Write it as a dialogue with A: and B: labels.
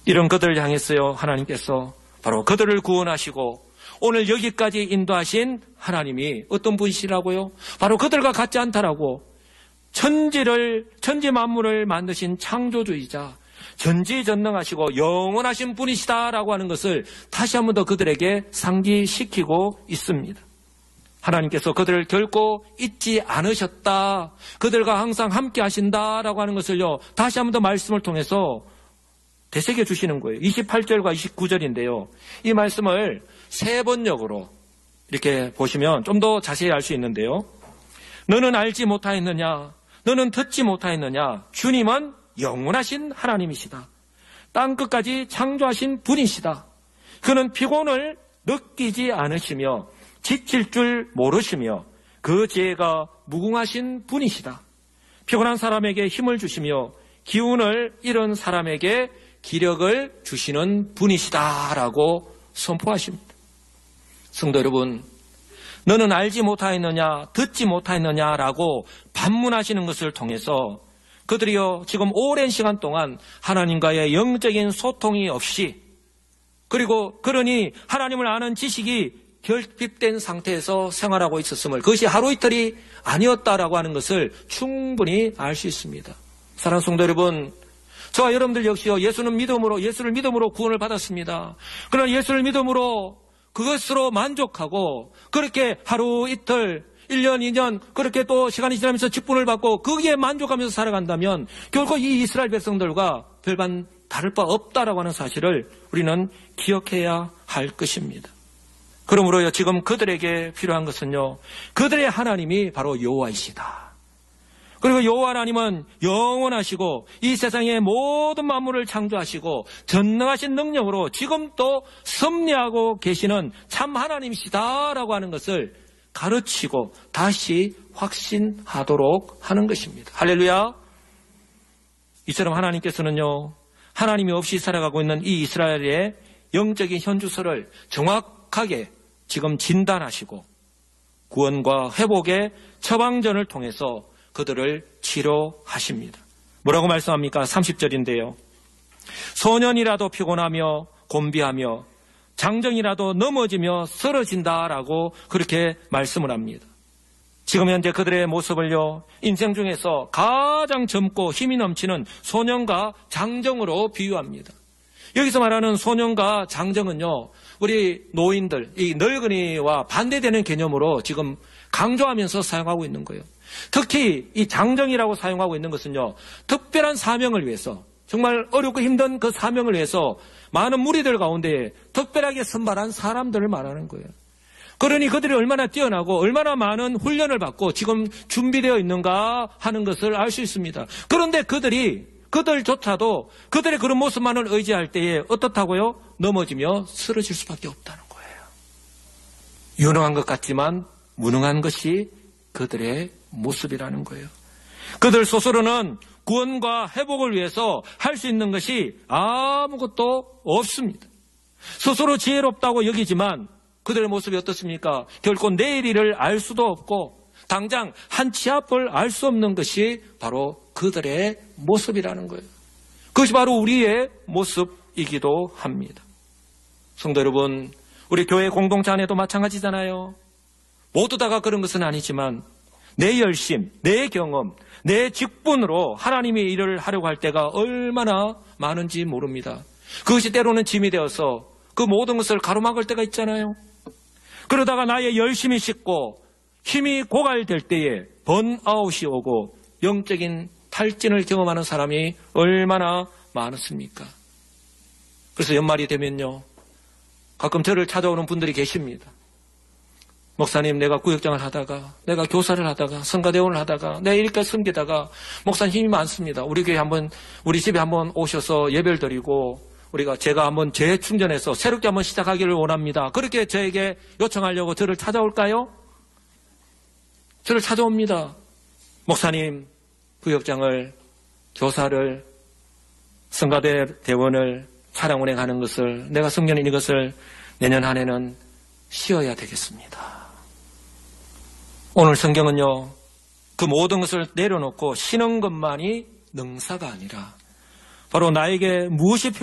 A: 이런 그들을 향했어요. 하나님께서 바로 그들을 구원하시고 오늘 여기까지 인도하신 하나님이 어떤 분이시라고요? 바로 그들과 같지 않다라고 천지 만물을 만드신 창조주이자 전지전능하시고 영원하신 분이시다라고 하는 것을 다시 한 번 더 그들에게 상기시키고 있습니다. 하나님께서 그들을 결코 잊지 않으셨다. 그들과 항상 함께 하신다라고 하는 것을요. 다시 한 번 더 말씀을 통해서 되새겨 주시는 거예요. 28절과 29절인데요. 이 말씀을 세 번역으로 이렇게 보시면 좀 더 자세히 알 수 있는데요. 너는 알지 못하였느냐? 너는 듣지 못하였느냐? 주님은 영원하신 하나님이시다. 땅끝까지 창조하신 분이시다. 그는 피곤을 느끼지 않으시며 지칠 줄 모르시며 그 지혜가 무궁하신 분이시다. 피곤한 사람에게 힘을 주시며 기운을 잃은 사람에게 기력을 주시는 분이시다라고 선포하십니다. 성도 여러분, 너는 알지 못하였느냐, 듣지 못하였느냐라고 반문하시는 것을 통해서 그들이요 지금 오랜 시간 동안 하나님과의 영적인 소통이 없이 그리고 그러니 하나님을 아는 지식이 결핍된 상태에서 생활하고 있었음을 그것이 하루 이틀이 아니었다라고 하는 것을 충분히 알 수 있습니다. 사랑하는 성도 여러분, 저와 여러분들 역시요 예수를 믿음으로 구원을 받았습니다. 그러나 예수를 믿음으로 그것으로 만족하고 그렇게 하루 이틀 1년 2년 그렇게 또 시간이 지나면서 직분을 받고 거기에 만족하면서 살아간다면 결코 이 이스라엘 백성들과 별반 다를 바 없다라고 하는 사실을 우리는 기억해야 할 것입니다. 그러므로요 지금 그들에게 필요한 것은요 그들의 하나님이 바로 여호와이시다. 그리고 여호와 하나님은 영원하시고 이 세상의 모든 만물을 창조하시고 전능하신 능력으로 지금 또 섭리하고 계시는 참 하나님이시다라고 하는 것을 가르치고 다시 확신하도록 하는 것입니다. 할렐루야. 이처럼 하나님께서는요 하나님이 없이 살아가고 있는 이 이스라엘의 영적인 현주소를 정확하게 지금 진단하시고 구원과 회복의 처방전을 통해서 그들을 치료하십니다. 뭐라고 말씀합니까? 30절인데요. 소년이라도 피곤하며 곤비하며 장정이라도 넘어지며 쓰러진다라고 그렇게 말씀을 합니다. 지금 현재 그들의 모습을요 인생 중에서 가장 젊고 힘이 넘치는 소년과 장정으로 비유합니다. 여기서 말하는 소년과 장정은요 우리 노인들, 이 늙은이와 반대되는 개념으로 지금 강조하면서 사용하고 있는 거예요. 특히 이 장정이라고 사용하고 있는 것은요 특별한 사명을 위해서 정말 어렵고 힘든 그 사명을 위해서 많은 무리들 가운데 특별하게 선발한 사람들을 말하는 거예요. 그러니 그들이 얼마나 뛰어나고 얼마나 많은 훈련을 받고 지금 준비되어 있는가 하는 것을 알 수 있습니다. 그런데 그들조차도 그들의 그런 모습만을 의지할 때에 어떻다고요? 넘어지며 쓰러질 수밖에 없다는 거예요. 유능한 것 같지만 무능한 것이 그들의 모습이라는 거예요. 그들 스스로는 구원과 회복을 위해서 할 수 있는 것이 아무것도 없습니다. 스스로 지혜롭다고 여기지만 그들의 모습이 어떻습니까? 결코 내일 일을 알 수도 없고 당장 한 치 앞을 알 수 없는 것이 바로 그들의 모습이라는 거예요. 그것이 바로 우리의 모습이기도 합니다. 성도 여러분, 우리 교회 공동체 안에도 마찬가지잖아요. 모두 다가 그런 것은 아니지만 내 열심, 내 경험, 내 직분으로 하나님의 일을 하려고 할 때가 얼마나 많은지 모릅니다. 그것이 때로는 짐이 되어서 그 모든 것을 가로막을 때가 있잖아요. 그러다가 나의 열심이 식고 힘이 고갈될 때에 번아웃이 오고 영적인 탈진을 경험하는 사람이 얼마나 많습니까? 그래서 연말이 되면요 가끔 저를 찾아오는 분들이 계십니다. 목사님, 내가 구역장을 하다가, 내가 교사를 하다가, 성가대원을 하다가, 내가 이렇게 섬기다가 목사님 힘이 많습니다. 우리 교회 우리 집에 한번 오셔서 예배를 드리고 제가 한번 재충전해서 새롭게 한번 시작하기를 원합니다. 그렇게 저에게 요청하려고 저를 찾아올까요? 저를 찾아옵니다. 목사님, 구역장을, 교사를, 성가대원을 차량 운행하는 것을, 내가 성년인 이것을 내년 한 해는 쉬어야 되겠습니다. 오늘 성경은요, 그 모든 것을 내려놓고 쉬는 것만이 능사가 아니라 바로 나에게 무엇이